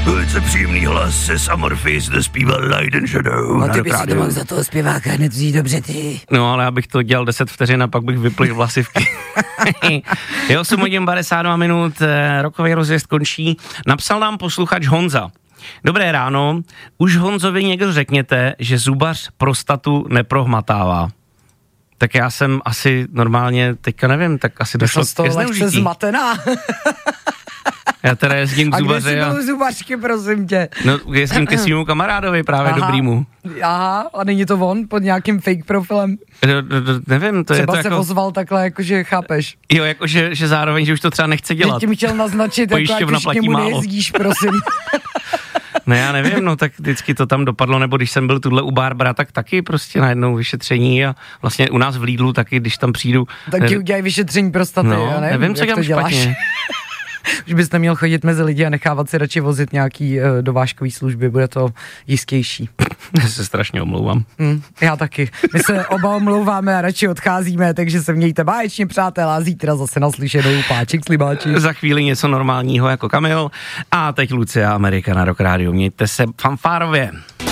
Velice příjemný hlas se Summerface dospíval Light and Shadow. No ty bys si to mohl za toho zpěváka hned vzít dobře ty. No ale abych to dělal 10 vteřin a pak bych vyplil vlasivky. Je 8:52, rokový rozjezd končí. Napsal nám posluchač Honza. Dobré ráno, už Honzovi někdo řekněte, že zubař prostatu neprohmatává. Tak já jsem asi normálně, teďka nevím, tak asi došlo ke zneužití. Zmatená. Já teda jezdím k zubaře. A kde jsi byl zubařky, prosím tě? No, jezdím ke svýmu kamarádovi, právě dobrýmu. Aha, a není to on pod nějakým fake profilem? Nevím, to třeba je to se jako... ozval takhle, jakože chápeš. Jo, jakože že zároveň, že už to třeba nechce dělat. Teď mi chtěl naznačit, jako ať k němu nejezdíš, prosím. No já nevím, no tak vždycky to tam dopadlo, nebo když jsem byl tuhle u Barbara, tak taky prostě najednou vyšetření a vlastně u nás v Lidlu taky, když tam přijdu. Tak ti udělají vyšetření prostaty, no, já nevím, co dělám špatně. Už bys neměl chodit mezi lidi a nechávat si radši vozit nějaký dovážkový služby, bude to jistější. Já se strašně omlouvám. Já taky. My se oba omlouváme a radši odcházíme, takže se mějte báječně, přátelé, a zítra zase naslyšenou Páček Slibáček. Za chvíli něco normálního jako Kamil a teď Lucia Amerika na Rock Radio. Mějte se fanfárově.